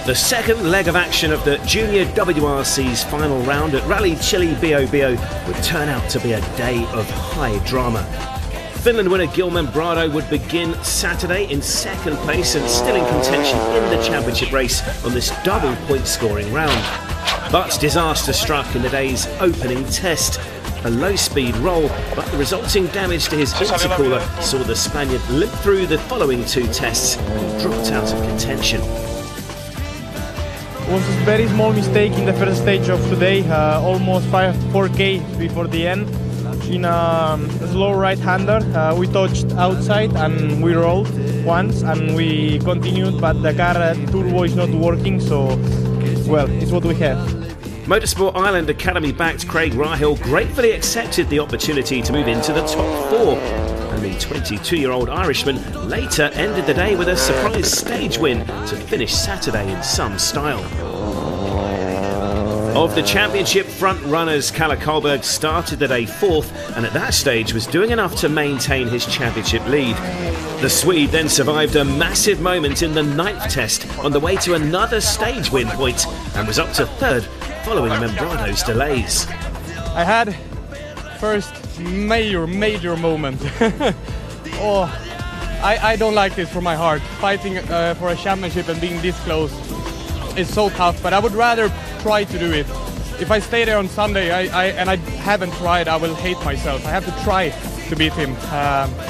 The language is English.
The second leg of action of the Junior WRC's final round at Rally Chile Biobío would turn out to be a day of high drama. Finland winner Gil Membrado would begin Saturday in second place and still in contention in the championship race on this double point scoring round. But disaster struck in the day's opening test. A low-speed roll, but the resulting damage to his intercooler saw the Spaniard limp through the following two tests and dropped out of contention. It was a very small mistake in the first stage of today, almost 4K before the end. In a slow right-hander, we touched outside and we rolled once and we continued, but the car turbo is not working, so, well, it's what we have. Motorsport Ireland Academy-backed Craig Rahill gratefully accepted the opportunity to move into the top four. And the 22-year-old Irishman later ended the day with a surprise stage win to finish Saturday in some style. Of the championship front-runners, Kalle Karlberg started the day fourth and at that stage was doing enough to maintain his championship lead. The Swede then survived a massive moment in the ninth test on the way to another stage win point and was up to third following Membrado's delays. I had first major moment. I don't like this from my heart. Fighting for a championship and being this close is so tough, but I would rather try to do it. If I stay there on Sunday and I haven't tried, I will hate myself. I have to try to beat him.